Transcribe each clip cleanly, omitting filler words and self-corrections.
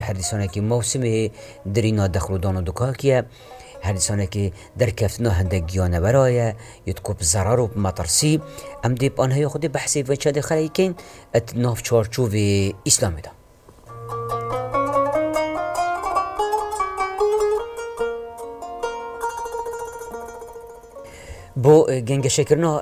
حدیثانه که موسم درینا دخلودان و دکاکیه، حدیثانه که در کفتنا هندگیانه برایه یتکوب ضرر و مطرسی ام دیب آنهای خود بحثی و چه دخلی کن ات ناف چارچوب اسلامی دا. بو گنگ شکرنا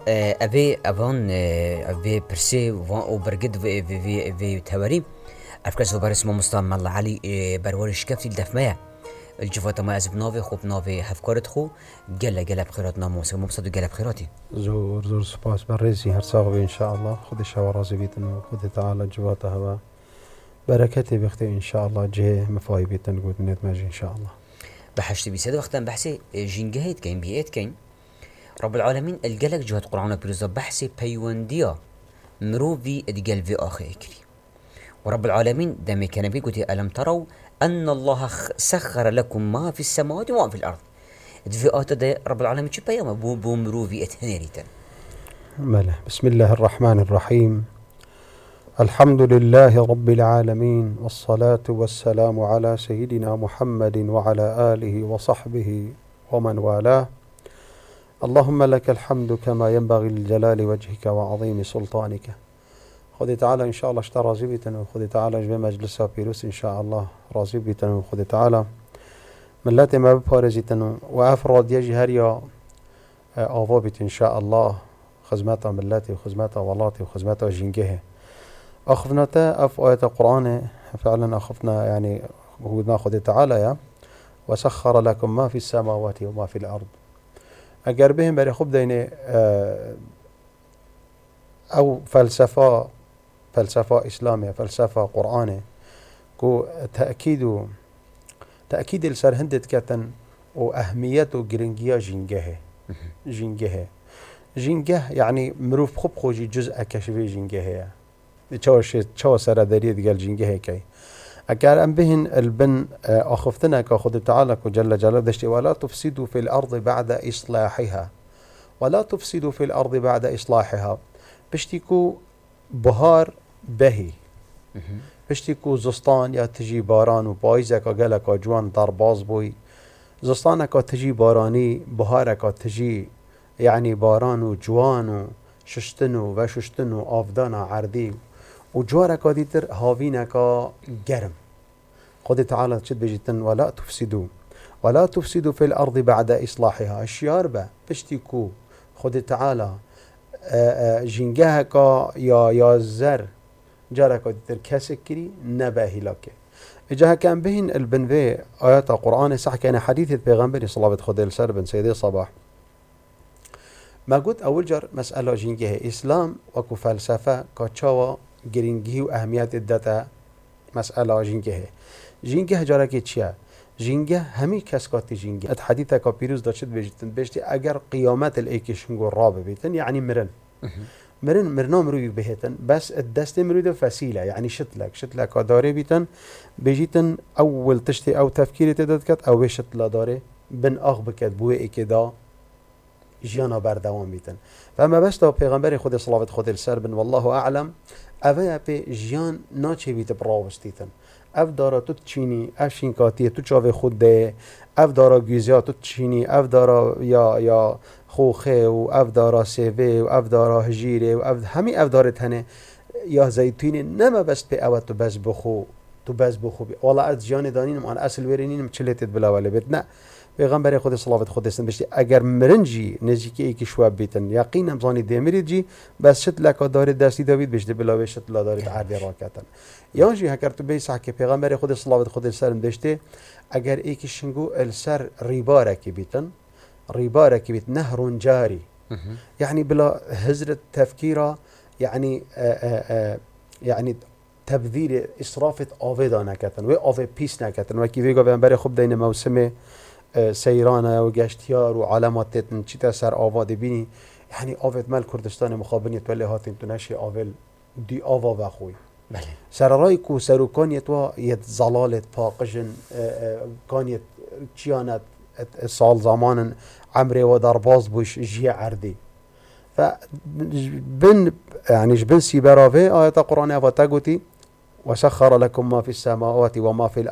اوی پرسی و برگد و تواری افکار زبارس ما مستعمل الله علی برورش کفتی دفمه الجفات ما از بناوی خوب ناوی هفکارت خو گله بخیرات ناموس مبسط و گله بخیراتی زور سپاس بررسی هر ساقوی ان شاء الله خودش و راضی بیتن و خود تعالی جوات هوا برکتی بختی ان شاء الله جه مفای بیتن قد نتمج ان شاء الله بحشت بيسد وقتا بحثي جنجهيت كين بيئت كين رب العالمين الجلك جهة قرآن بيرزا بحثي بيونديا مروفي ادقل في آخر كري ورب العالمين دمي كان بيقول ألم تروا أن الله سخر لكم ما في السماوات وما في الأرض في آتا رب العالمين شو بيوم بو مروفي اتهنريتن ملا بسم الله الرحمن الرحيم الحمد لله رب العالمين والصلاة والسلام على سيدنا محمد وعلى آله وصحبه ومن والاه اللهم لك الحمد كما ينبغي لجلال وجهك وعظيم سلطانك خذ تعالى إن شاء الله اشترى راضي وخذ تعالى جمع مجلس بيروس إن شاء الله راضي بيتن وخذ تعالى ملات ما ببارزيتن وأفراد يجي هريا آوابت إن شاء الله خزمات ملاتي وخزمات ولاتي وخزمات جنجه أخفناتا أف آية القرآن فعلا أخفنا يعني هو ناخذ تعالى يا وسخر لكم ما في السماوات وما في الأرض اگر بهم برای خوب دینه او فلسفه اسلامه فلسفه قرآنه کو تأكيد السر هندت كتن و اهمیت و گرنگیا جنگه يعني مروف خوب خوجي جزء كشفي جنگه چاو سر دارید گل جنگه کی اگر ام بهن البن اخفتنا كخذ تعالى جل جلاله دشتي ولا تفسدوا في الارض بعد اصلاحها ولا تفسدوا في الارض بعد اصلاحها بشتيكو بهار بهي بشتيكو زستان يا تجي باران وبايزك قالك جوان ضرباز بوي زستانك تجي باراني بهارك تجي يعني باران وجوان وششتنو وششتنو افدانا عردي وجوارك ديتر هاوينك جرم خذ تعالى تشد بجتن ولا تفسدوا في الأرض بعد إصلاحها الشياربة بشتيكو خذ تعالى جنجهك يا زر جارك ديتر كسكري نباهي لك إجاها كان بهن البنفي آيات القرآن صح كان حديث البيغمبر صلى الله عليه وسلم السر بن سيدي صباح ما قلت أول جر مسألة جنجه إسلام وكو فلسفة كتشاوى گرینگی و اهمیت داتا مسئله جنگه جارکی چیه جنگه همی کس کاتی جنگه ات حدیثه که پیروز داشت بجتی اگر قیامت الایکشنگو رابه بیتن یعنی مرنا مروی بهتن بس الدست مروی فسیله یعنی شتلک داره بیتن بجیتن اول تشتی او تفکیری تداد کت او شتلا داره بن اغ بکت بوه ای که دا جیانا بردوام بیتن فاما بس تا پیغمبر خود صلوات خود السر بن والله اعلم اوه پی جیان ناچه بیت براوستیتن اف دارا تو تچینی اف شینکاتیه تو چاوه خود ده اف دارا گیزیا تو تچینی اف دارا یا خوخه و اف دارا سیوه و اف دارا هجیره و همی اف دارت هنه یا زیتونی نما بس پی اوه تو بس بخو والا از جیان دانینم آن اصل ورینینم چلیتت بلاوله بیت نه پیغمبر خود صلوات خود استن بشتی اگر مرنجی نزدیکی ایکی شواب بیتن یقینم زانی دمیرید جی بس شت لکا دارید دستی دوید بشتی بلاوی شت لا دارید عربی راکتن یا جی هکر تو بیسح که پیغمبر خود صلوات خود سرم بشتی اگر ایکی شنگو السر ریبارکی بیتن نهر جاری يعني بلا هزر تفكيره يعني تبذير إسرافة آفيدا نكتن و آفي بيس نكتن و كيف يقول بينبري خب دين موسم سيرانه و گشتیار و علامات تن چی تسر آواد بینی يعني آفت مال کردستان مخابنیت ولی هاتیم تو نشی آول دی آوا بخوی بله سررای کو سرو کانیت و یت زلالت پاقشن کانیت چیانت سال زمان عمره و درباز بوش جی عردی ف بن يعني جبن سيبراوي آيات القرآن وتقولي وسخر لكم ما في السماوات وما في الأرض